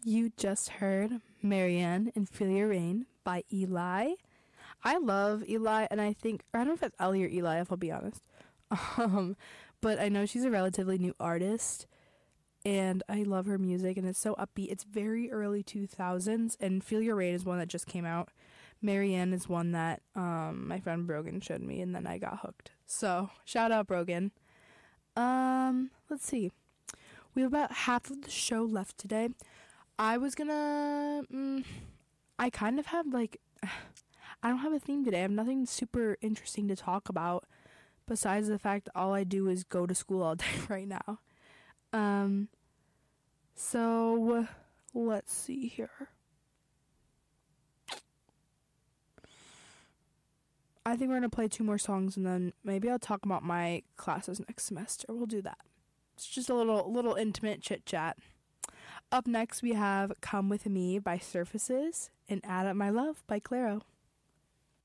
You just heard Marianne and Feel Your Rain by Eli. I love Eli, and I don't know if it's Ellie or Eli, if I'll be honest. But I know she's a relatively new artist, and I love her music, and it's so upbeat. It's very early 2000s, and Feel Your Rain is one that just came out. Marianne is one that my friend Brogan showed me, and then I got hooked. So, shout out Brogan. Let's see. We have about half of the show left today. I kind of have, I don't have a theme today. I have nothing super interesting to talk about besides the fact that all I do is go to school all day right now. So, let's see here. I think we're going to play 2 more songs, and then maybe I'll talk about my classes next semester. We'll do that. It's just a little intimate chit-chat. Up next, we have Come With Me by Surfaces and Add Up My Love by Clairo.